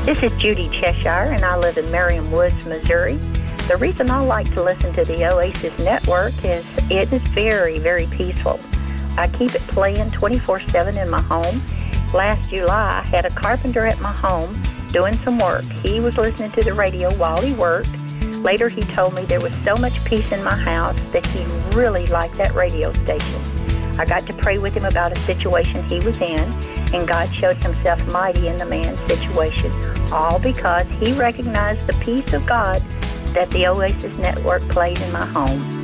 This is Judy Cheshire, and I live in Merriam Woods, Missouri. The reason I like to listen to the Oasis Network is it is very, very peaceful. I keep it playing 24/7 in my home. Last July, I had a carpenter at my home doing some work. He was listening to the radio while he worked. Later, he told me there was so much peace in my house that he really liked that radio station. I got to pray with him about a situation he was in, and God showed himself mighty in the man's situation, all because he recognized the peace of God that the Oasis Network played in my home.